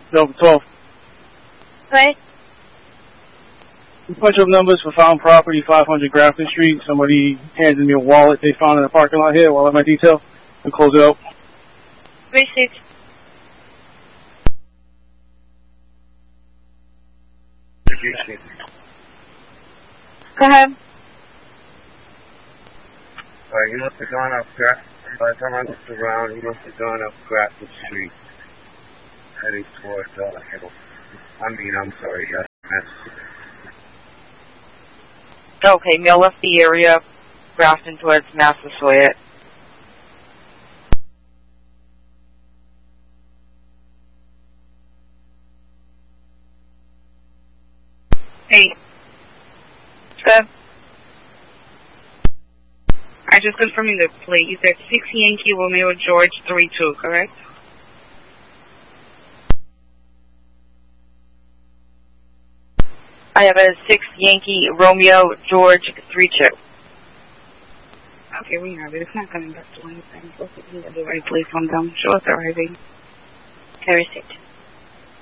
Delta 12. What? A bunch of numbers for found property, 500 Grafton Street. Somebody handed me a wallet they found in the parking lot here while at my detail. And close it out. Receipt. Go ahead. You must have gone up by the time I looked around, you must have gone up Grafton Street, heading towards Hill. I'm sorry, Okay, Mill left the area, Grafton towards Massasoit. Hey. Good. I just confirming the plate. You said 6 Yankee Romeo George 32, correct? I have a 6 Yankee Romeo George 32. Okay, we have it. It's not coming back to anything. It's supposed to be at the right place on them. Show us arriving. Okay, receipt.